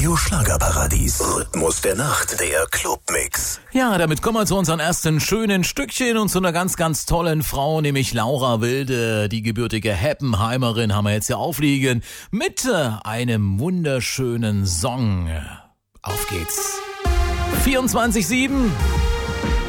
Radio Schlagerparadies. Rhythmus der Nacht, der Clubmix. Ja, damit kommen wir zu unserem ersten schönen Stückchen und zu einer ganz, ganz tollen Frau, nämlich Laura Wilde, die gebürtige Heppenheimerin, haben wir jetzt hier aufliegen, mit einem wunderschönen Song. Auf geht's. 24/7